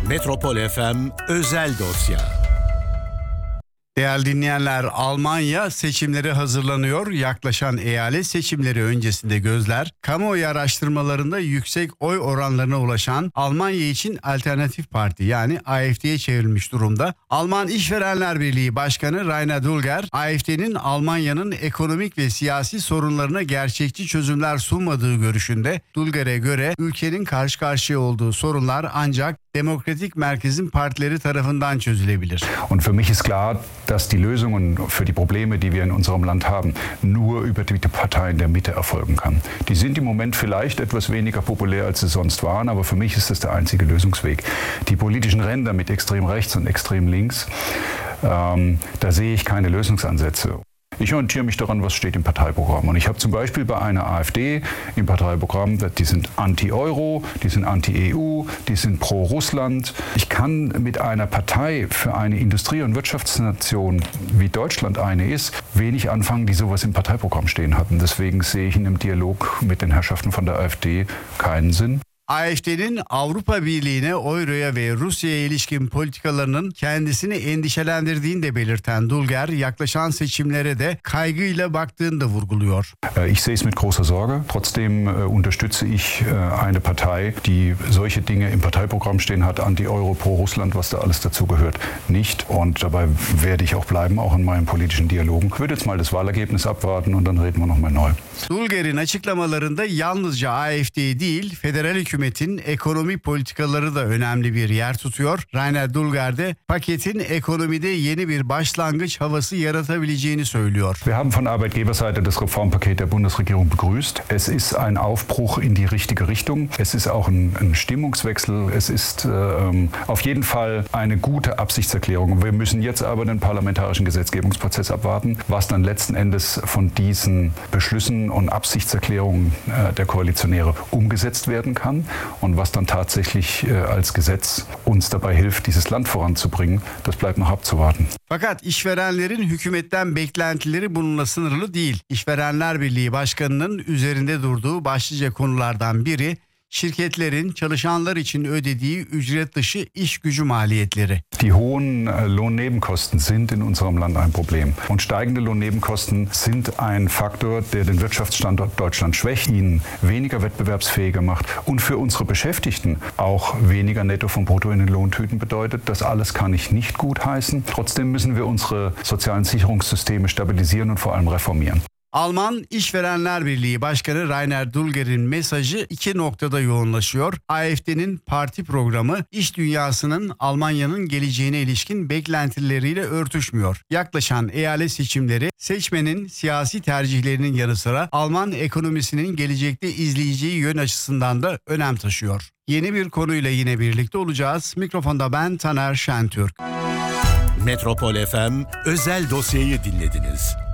Metropol FM özel dosya. Değerli dinleyenler, Almanya seçimleri hazırlanıyor. Yaklaşan eyalet seçimleri öncesinde gözler, kamuoyu araştırmalarında yüksek oy oranlarına ulaşan Almanya için Alternatif Parti yani AfD'ye çevrilmiş durumda. Alman İşverenler Birliği Başkanı Rainer Dulger, AfD'nin Almanya'nın ekonomik ve siyasi sorunlarına gerçekçi çözümler sunmadığı görüşünde. Dulger'e göre ülkenin karşı karşıya olduğu sorunlar ancak demokratik merkezin partileri tarafından çözülebilir. Und für mich ist klar, dass die Lösungen für die Probleme, die wir in unserem Land haben, nur über die Parteien der Mitte erfolgen kann. Die sind im Moment vielleicht etwas weniger populär, als sie sonst waren, aber für mich ist das der einzige Lösungsweg. Die politischen Ränder mit extrem rechts und extrem links, da sehe ich keine Lösungsansätze. Ich orientiere mich daran, was steht im Parteiprogramm. Und ich habe zum Beispiel bei einer AfD im Parteiprogramm, die sind anti-Euro, die sind anti-EU, die sind pro-Russland. Ich kann mit einer Partei für eine Industrie- und Wirtschaftsnation, wie Deutschland eine ist, wenig anfangen, die sowas im Parteiprogramm stehen hatten. Deswegen sehe ich in einem Dialog mit den Herrschaften von der AfD keinen Sinn. AfD'nin Avrupa Birliği'ne, Euro'ya ve Rusya'ya ilişkin politikalarının kendisini endişelendirdiğini de belirten Dulger, yaklaşan seçimlere de kaygıyla baktığını da vurguluyor. Ich sehe es mit großer Sorge. Trotzdem unterstütze ich eine Partei, die solche Dinge im Parteiprogramm stehen hat, anti-Euro, pro-Russland, was da alles dazu gehört, nicht. Und dabei werde ich auch bleiben, auch in meinen politischen Dialogen. Ich würde jetzt mal das Wahlergebnis abwarten und dann reden wir nochmal neu. Dulger'in açıklamalarında yalnızca AfD değil, federal hükümetin ekonomi politikaları da önemli bir yer tutuyor. Rainer Dulger de paketin ekonomide yeni bir başlangıç havası yaratabileceğini söylüyor. Wir haben von Arbeitgeberseite das Reformpaket der Bundesregierung begrüßt. Es ist ein Aufbruch in die richtige Richtung. Es ist auch ein Stimmungswechsel. Es ist auf jeden Fall eine gute Absichtserklärung. Wir müssen jetzt aber den parlamentarischen Gesetzgebungsprozess abwarten, was dann letzten Endes von diesen Beschlüssen und Absichtserklärungen der Koalitionäre umgesetzt werden kann und was dann tatsächlich als Gesetz uns dabei hilft, dieses Land voranzubringen, das bleibt noch abzuwarten. Fakat işverenlerin hükümetten beklentileri bununla sınırlı değil. İşverenler Birliği Başkanı'nın üzerinde durduğu başlıca konulardan biri, şirketlerin çalışanlar için ödediği ücret dışı iş gücü maliyetleri. Die hohen Lohnnebenkosten sind in unserem Land ein Problem. Und steigende Lohnnebenkosten sind ein Faktor, der den Wirtschaftsstandort Deutschland schwächt, ihn weniger wettbewerbsfähiger macht und für unsere Beschäftigten auch weniger Netto vom Brutto in den Lohntüten bedeutet. Das alles kann ich nicht gutheißen. Trotzdem müssen wir unsere sozialen Sicherungssysteme stabilisieren und vor allem reformieren. Alman İşverenler Birliği Başkanı Rainer Dulger'in mesajı iki noktada yoğunlaşıyor. AfD'nin parti programı iş dünyasının Almanya'nın geleceğine ilişkin beklentileriyle örtüşmüyor. Yaklaşan eyalet seçimleri seçmenin siyasi tercihlerinin yanı sıra Alman ekonomisinin gelecekte izleyeceği yön açısından da önem taşıyor. Yeni bir konuyla yine birlikte olacağız. Mikrofonda ben Taner Şentürk. Metropol FM özel dosyayı dinlediniz.